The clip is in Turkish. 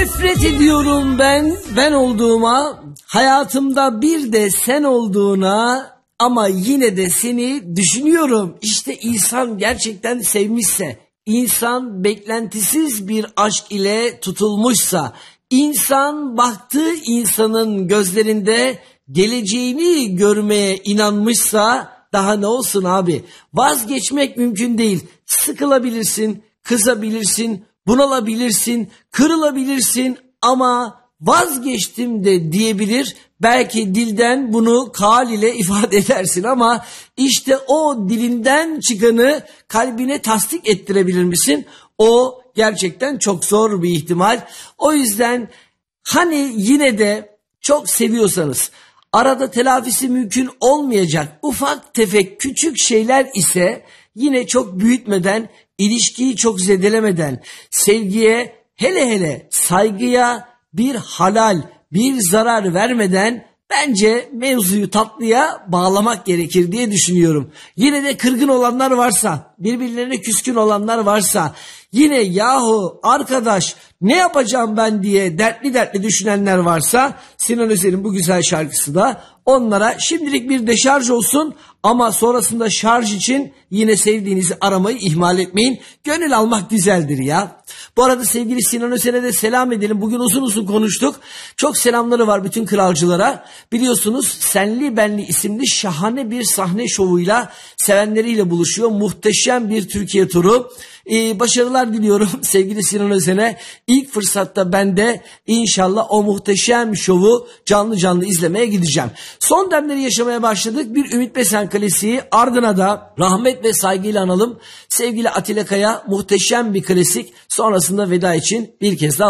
Nefret ediyorum ben olduğuma, hayatımda bir de sen olduğuna, ama yine de seni düşünüyorum. İşte insan gerçekten sevmişse, insan beklentisiz bir aşk ile tutulmuşsa, insan baktığı insanın gözlerinde geleceğini görmeye inanmışsa, daha ne olsun abi? Vazgeçmek mümkün değil. Sıkılabilirsin, kızabilirsin, bunalabilirsin, kırılabilirsin ama vazgeçtim de diyebilir. Belki dilden bunu kal ile ifade edersin ama işte o dilinden çıkanı kalbine tasdik ettirebilir misin? O gerçekten çok zor bir ihtimal. O yüzden hani yine de çok seviyorsanız, arada telafisi mümkün olmayacak ufak tefek küçük şeyler ise yine çok büyütmeden, ilişkiyi çok zedelemeden, sevgiye, hele hele saygıya bir halal, bir zarar vermeden bence mevzuyu tatlıya bağlamak gerekir diye düşünüyorum. Yine de kırgın olanlar varsa, birbirlerine küskün olanlar varsa, yine yahu arkadaş ne yapacağım ben diye dertli düşünenler varsa, Sinan Özel'in bu güzel şarkısı da onlara şimdilik bir deşarj olsun. Ama sonrasında şarj için yine sevdiğinizi aramayı ihmal etmeyin. Gönül almak güzeldir ya. Bu arada sevgili Sinan Özel'e de selam edelim. Bugün uzun konuştuk. Çok selamları var bütün kralcılara. Biliyorsunuz Senli Benli isimli şahane bir sahne şovuyla sevenleriyle buluşuyor. Muhteşem bir Türkiye turu. Başarılar diliyorum sevgili Sinan Özen'e. İlk fırsatta ben de inşallah o muhteşem şovu canlı izlemeye gideceğim. Son demleri yaşamaya başladık. Bir Ümit Besen klasiği, ardına da rahmet ve saygıyla analım. Sevgili Atilla Kaya muhteşem bir klasik. Sonrasında veda için bir kez daha